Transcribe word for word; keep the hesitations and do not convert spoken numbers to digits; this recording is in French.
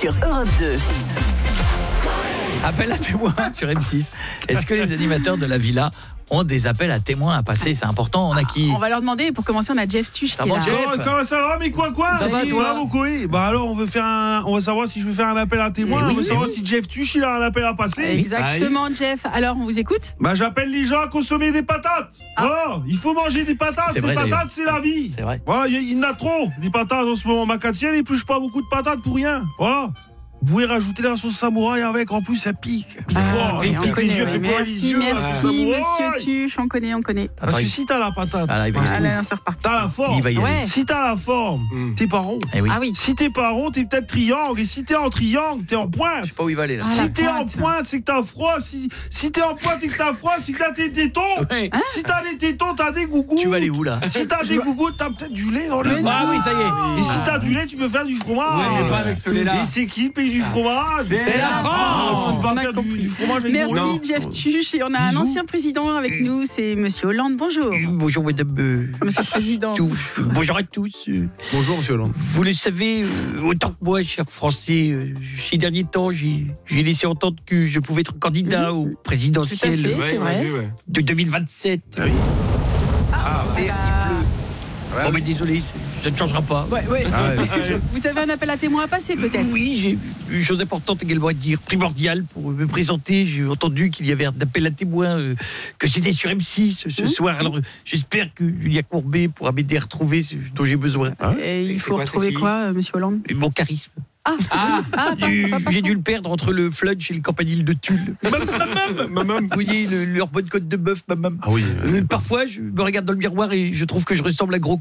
sur Europe deux. Appel à témoins sur M six. Est-ce que les animateurs de la villa ont des appels à témoins à passer? C'est important, on a qui? On va leur demander. Pour commencer, on a Jeff Tuch qui est là. Jeff. Comment, comment ça va, mais quoi quoi Ça va, toi mon coï? Bah alors on veut faire un, on va savoir si je veux faire un appel à témoins, oui, on veut oui, savoir oui. si Jeff Tuch il a un appel à passer. Exactement, Jeff. Alors, on vous écoute? Bah j'appelle les gens à consommer des patates. Ah. Oh, il faut manger des patates, C'est des vrai, patates d'ailleurs. c'est la vie. C'est vrai. Voilà, il y, y en a trop, des patates en ce moment. Ma quatrième, il épluche pas beaucoup de patates pour rien. Voilà. Vous pouvez rajouter la sauce samouraï avec, en plus ça pique. pique Ah, fort, oui, ça on pique les connaît. yeux, oui. fait pas les Merci, yeux, la sauce merci, samouraï. monsieur Tuch. On connaît, on connaît. Parce que si t'as la patate, Ah là, il va parce y que aller. Allez, c'est reparti. t'as la forme. Il va y aller. Ouais. Si t'as la forme, Mm. t'es pas rond. Eh oui. Ah oui. Si t'es pas rond, t'es peut-être triangle. Et si t'es en triangle, t'es en pointe. Je sais pas où il va aller là. Ah, la Si t'es en pointe. pointe, c'est que t'as froid. Si, si t'es en pointe et que t'as froid, c'est que t'as tes tétons. Ouais. Si t'as des tétons, t'as des gougouttes. Tu vas aller où là? Si t'as des gougouttes, t'as peut-être du lait dans les Mais gougouttes. Ah oui, ça y est. Et si t'as du lait, tu peux faire du fromage. Ouais, mais pas avec ce lait-là. Et c'est qui le pays du fromage? C'est la France. On va On a faire du, compris. du fromage avec Merci, mon lait. Jeff Tuch. Et on a un Bisous. ancien président avec nous, c'est monsieur Hollande. Bonjour. Bonjour madame. euh, Monsieur le président. tous. Bonjour à tous. euh, Bonjour, monsieur Hollande. Vous le savez, euh, autant que moi, chers Français, euh, ces derniers temps, j'ai j'ai laissé entendre que je pouvais être candidat Mhm. au Tout à présidentiel fait. Ouais, c'est on a vrai. vu, ouais. de deux mille vingt-sept. Ah, merde, bah, Bon, mais désolé, c'est- ça ne changera pas. Ouais, ouais. Ah Vous avez un appel à témoins à passer, peut-être? Oui, j'ai une chose importante également à dire, primordiale pour me présenter. J'ai entendu qu'il y avait un appel à témoins, euh, que c'était sur M six ce Mmh. soir. Alors, euh, j'espère que Julia Courbet pourra m'aider à retrouver ce dont j'ai besoin. Et il C'est faut quoi, retrouver c'est qui quoi, euh, monsieur Hollande? Et mon charisme. Ah, ah, J'ai pas- pas- j'ai dû le perdre entre le flunch et le campanile de Tulle. Maman, vous voyez, le- leur bonne côte de bœuf, maman. Ah oui. Euh, parfois, je me regarde dans le miroir et je trouve que je ressemble à Gros